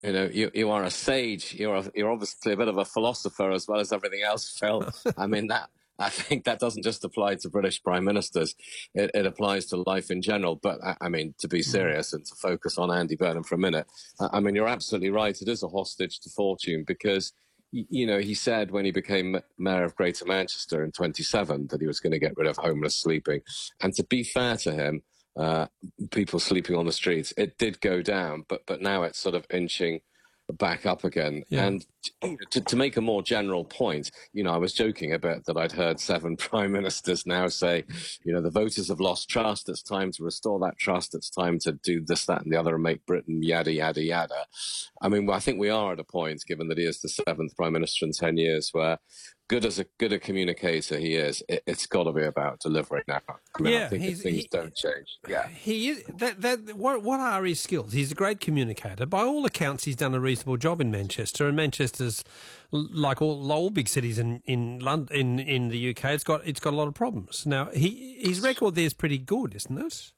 You are a sage. You're obviously a bit of a philosopher as well as everything else, Phil. I mean, I think that doesn't just apply to British prime ministers. It applies to life in general. But I mean, to be serious and to focus on Andy Burnham for a minute, I mean, you're absolutely right. It is a hostage to fortune because, he said when he became mayor of Greater Manchester in 27 that he was going to get rid of homeless sleeping. And to be fair to him, people sleeping on the streets, it did go down, but now it's sort of inching back up again. Yeah. And to make a more general point, I was joking a bit that I'd heard 7 prime ministers now say, the voters have lost trust. It's time to restore that trust. It's time to do this, that, and the other and make Britain yada, yada, yada. I mean, I think we are at a point, given that he is the 7th prime minister in 10 years, where good a communicator he is, it's got to be about delivering now. I mean, I think if things don't change. Yeah, he is. What are his skills? He's a great communicator. By all accounts, he's done a reasonable job in Manchester, and Manchester's like all big cities in London, in the UK. It's got a lot of problems. Now, his record there is pretty good, isn't it?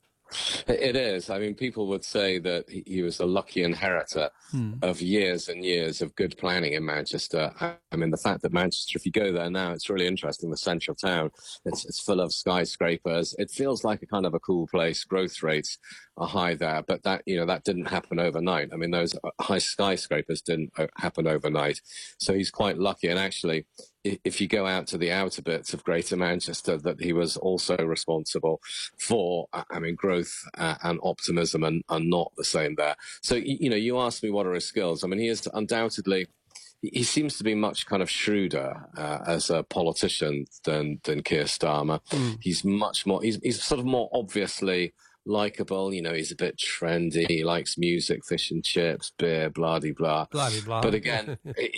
It is. I mean, people would say that he was a lucky inheritor of years and years of good planning in Manchester. I mean, the fact that Manchester, if you go there now, it's really interesting. The central town, it's full of skyscrapers. It feels like a kind of a cool place. Growth rates are high there, but that didn't happen overnight. I mean, those high skyscrapers didn't happen overnight. So he's quite lucky. And actually, if you go out to the outer bits of Greater Manchester, that he was also responsible for, growth and optimism are not the same there. So, you asked me what are his skills. I mean, he is undoubtedly, he seems to be much kind of shrewder as a politician than Keir Starmer. He's much more, he's sort of more obviously likable. He's a bit trendy. He likes music, fish and chips, beer, blah-de-blah. Blah-de-blah. But again,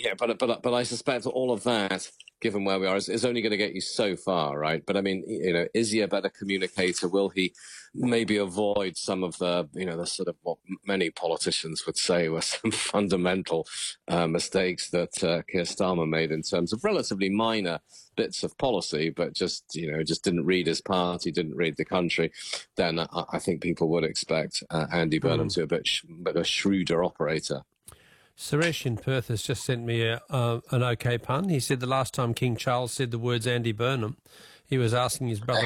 but I suspect all of that, given where we are, is only going to get you so far, right? But I mean, is he a better communicator? Will he maybe avoid some of the sort of what many politicians would say were some fundamental mistakes that Keir Starmer made in terms of relatively minor bits of policy, but just didn't read his party, didn't read the country? Then I think people would expect Andy Burnham to be a bit a shrewder operator. Suresh in Perth has just sent me an okay pun. He said the last time King Charles said the words Andy Burnham, he was asking his brother.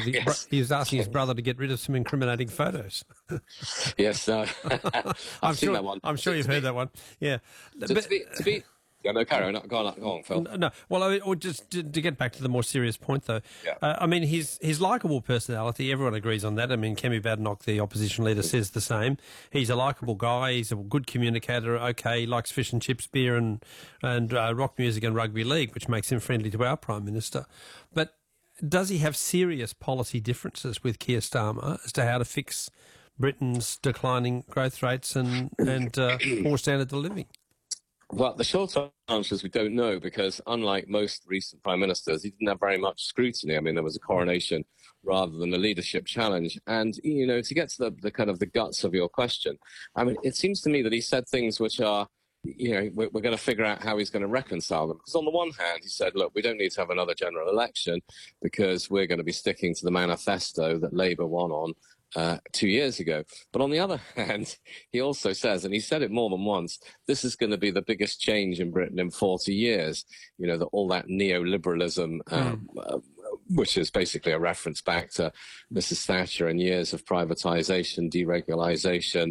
His brother to get rid of some incriminating photos. Yes, I've seen that one. I'm sure you've heard that one. Yeah, to be. Yeah, no, carry on. Go on, Phil. No, well, just to get back to the more serious point, though. Yeah. I mean, his likeable personality, everyone agrees on that. I mean, Kemi Badenoch, the opposition leader, says the same. He's a likeable guy. He's a good communicator. Okay, he likes fish and chips, beer, and rock music and rugby league, which makes him friendly to our Prime Minister. But does he have serious policy differences with Keir Starmer as to how to fix Britain's declining growth rates and poor standard of living? Well, the short answer is we don't know, because unlike most recent prime ministers, he didn't have very much scrutiny. I mean, there was a coronation rather than a leadership challenge. And, to get to the kind of the guts of your question, I mean, it seems to me that he said things which are, we're going to figure out how he's going to reconcile them. Because on the one hand, he said, look, we don't need to have another general election because we're going to be sticking to the manifesto that Labour won on 2 years ago. But on the other hand, he also says, and he said it more than once, this is going to be the biggest change in Britain in 40 years. All that neoliberalism, which is basically a reference back to Mrs. Thatcher and years of privatisation, deregulation,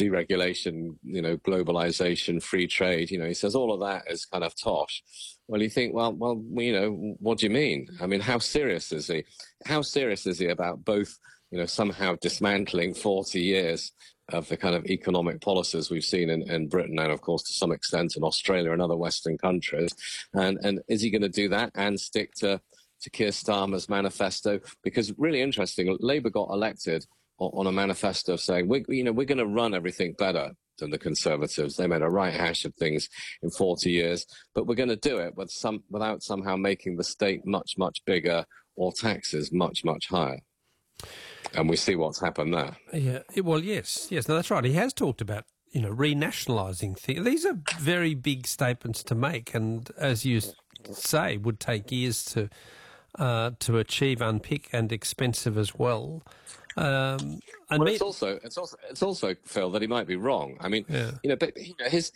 globalisation, free trade. He says all of that is kind of tosh. Well, you think, well, what do you mean? I mean, how serious is he? How serious is he about both somehow dismantling 40 years of the kind of economic policies we've seen in Britain and, of course, to some extent in Australia and other Western countries? And is he going to do that and stick to Keir Starmer's manifesto? Because really interesting, Labour got elected on a manifesto saying, we're going to run everything better than the Conservatives. They made a right hash of things in 40 years, but we're going to do it without somehow making the state much, much bigger or taxes much, much higher. And we see what's happened there. Yeah, well, yes. No, that's right. He has talked about, renationalising things. These are very big statements to make, and as you say, would take years to achieve, unpick, and expensive as well. It's also Phil, that he might be wrong. I mean, but his